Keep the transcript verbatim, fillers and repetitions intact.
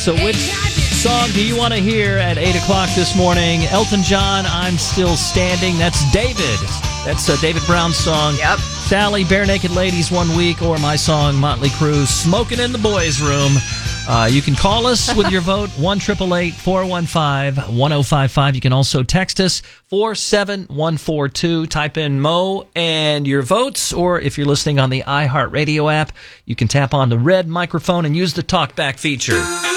So which song do you want to hear at eight o'clock this morning? Elton John, I'm Still Standing. That's David. That's uh, David Brown's song. Yep. Sally, Bare Naked Ladies, One Week, or my song, Motley Crue, Smoking in the Boys' Room. Uh, you can call us with your vote, one eight eight eight, four one five, one oh five five. You can also text us, four seven one four two. Type in Mo and your votes, or if you're listening on the iHeartRadio app, you can tap on the red microphone and use the talkback feature.